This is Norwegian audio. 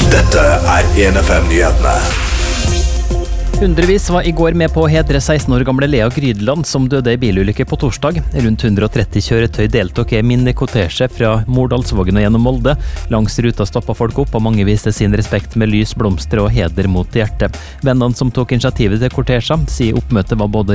Dette 1FM-nyhetene. Hundrevis var i går med på å hedre 16 år gamle Lea Grydeland, som døde i bilulykke på torsdag. Rundt 130 kjøretøy deltok i minnekortesje fra Mordalsvågen og gjennom Molde. Langs ruta stoppet folk opp, og mange viste sin respekt med lys, blomster og heder mot hjertet. Vennene som tok initiativet til kortesja, sier oppmøtet var både